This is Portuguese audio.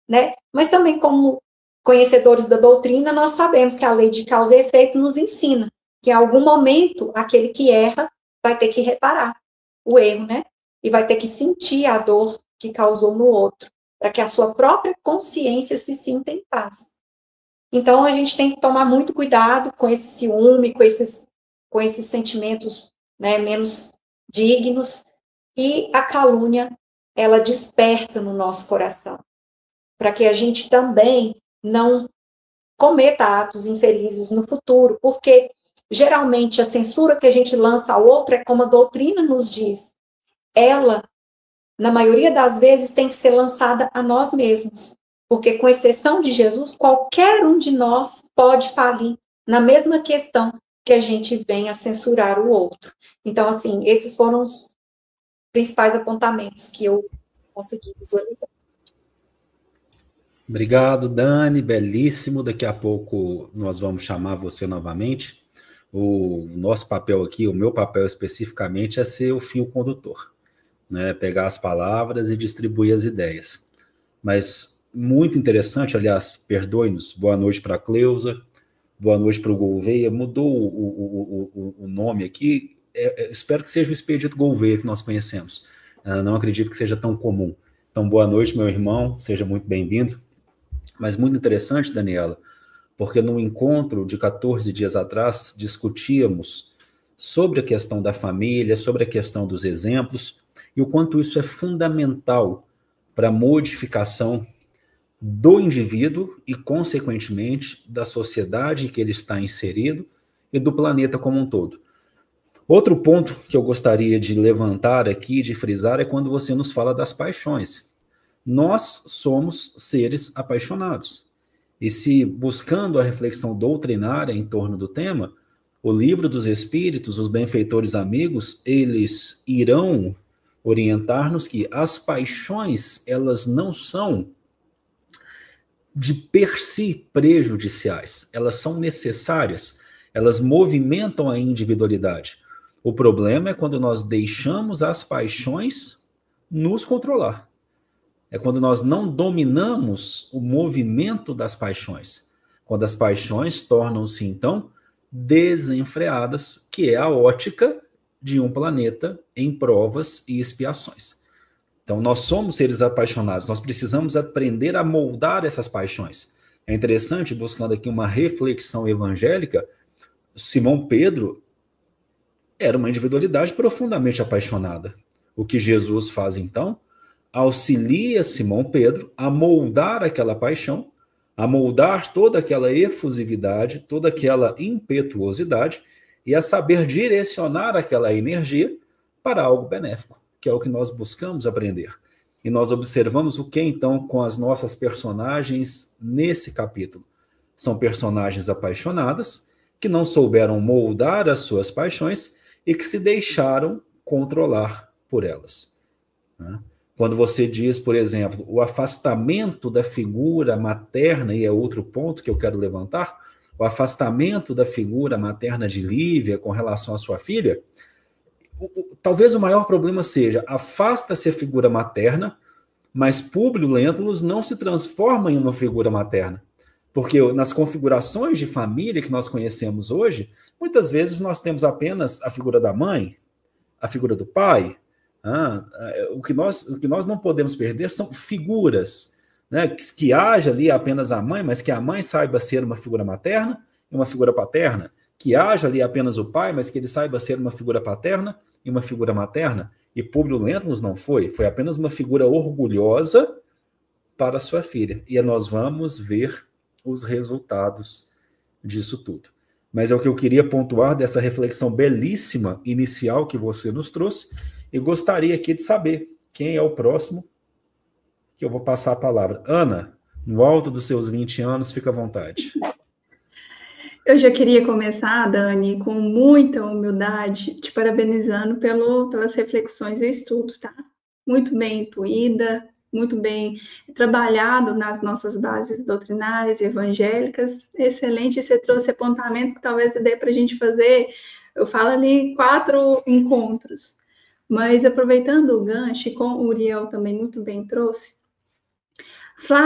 né? Mas também, como conhecedores da doutrina, nós sabemos que a lei de causa e efeito nos ensina que em algum momento aquele que erra vai ter que reparar o erro, né? E vai ter que sentir a dor que causou no outro, para que a sua própria consciência se sinta em paz. Então, a gente tem que tomar muito cuidado com esse ciúme, com esses sentimentos, né, menos dignos, e a calúnia, ela desperta no nosso coração, para que a gente também não cometa atos infelizes no futuro, porque geralmente a censura que a gente lança ao outro é como a doutrina nos diz, ela, na maioria das vezes, tem que ser lançada a nós mesmos, porque com exceção de Jesus, qualquer um de nós pode falir na mesma questão que a gente vem a censurar o outro. Então, assim, esses foram os principais apontamentos que eu consegui visualizar. Obrigado, Dani, belíssimo. Daqui a pouco nós vamos chamar você novamente. O nosso papel aqui, o meu papel especificamente, é ser o fio condutor, né? Pegar as palavras e distribuir as ideias. Mas muito interessante, aliás, perdoe-nos, boa noite para a Cleusa, boa noite para o Gouveia, mudou o nome aqui, espero que seja o Expedito Gouveia que nós conhecemos, não acredito que seja tão comum. Então, boa noite, meu irmão, seja muito bem-vindo. Mas muito interessante, Daniela, porque no encontro de 14 dias atrás, discutíamos sobre a questão da família, sobre a questão dos exemplos, e o quanto isso é fundamental para a modificação do indivíduo e, consequentemente, da sociedade em que ele está inserido e do planeta como um todo. Outro ponto que eu gostaria de levantar aqui, de frisar, é quando você nos fala das paixões. Nós somos seres apaixonados. E se, buscando a reflexão doutrinária em torno do tema, o Livro dos Espíritos, os benfeitores amigos, eles irão orientar-nos que as paixões, elas não são de per si prejudiciais, elas são necessárias, elas movimentam a individualidade. O problema é quando nós deixamos as paixões nos controlar. É quando nós não dominamos o movimento das paixões. Quando as paixões tornam-se, então, desenfreadas, que é a ótica de um planeta em provas e expiações. Então, nós somos seres apaixonados, nós precisamos aprender a moldar essas paixões. É interessante, buscando aqui uma reflexão evangélica, Simão Pedro era uma individualidade profundamente apaixonada. O que Jesus faz, então? Auxilia Simão Pedro a moldar aquela paixão, a moldar toda aquela efusividade, toda aquela impetuosidade e a saber direcionar aquela energia para algo benéfico, que é o que nós buscamos aprender. E nós observamos o que, então, com as nossas personagens nesse capítulo. São personagens apaixonadas, que não souberam moldar as suas paixões e que se deixaram controlar por elas, né? Quando você diz, por exemplo, o afastamento da figura materna, e é outro ponto que eu quero levantar, o afastamento da figura materna de Lívia com relação à sua filha, talvez o maior problema seja, afasta-se a figura materna, mas Públio Lentulus não se transforma em uma figura materna. Porque nas configurações de família que nós conhecemos hoje, muitas vezes nós temos apenas a figura da mãe, a figura do pai. O que nós não podemos perder são figuras, né, que haja ali apenas a mãe, mas que a mãe saiba ser uma figura materna e uma figura paterna, que haja ali apenas o pai, mas que ele saiba ser uma figura paterna e uma figura materna. E Públio Lentulus não foi apenas uma figura orgulhosa para sua filha. E nós vamos ver os resultados disso tudo. Mas é o que eu queria pontuar dessa reflexão belíssima inicial que você nos trouxe. E gostaria aqui de saber quem é o próximo que eu vou passar a palavra. Ana, no alto dos seus 20 anos, fica à vontade. Eu já queria começar, Dani, com muita humildade, te parabenizando pelas reflexões e estudos, tá? Muito bem intuída, muito bem trabalhado nas nossas bases doutrinárias e evangélicas. Excelente, você trouxe apontamentos que talvez dê para a gente fazer, eu falo ali, 4 encontros. Mas aproveitando o gancho, como o Uriel também muito bem trouxe,